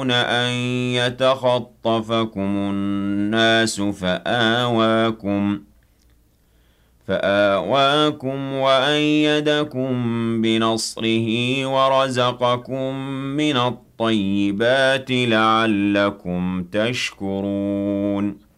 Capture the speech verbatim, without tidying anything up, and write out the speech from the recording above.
أن يتخطفكم الناس فآواكم فآواكم وأيدكم بنصره ورزقكم من الطيبات لعلكم تشكرون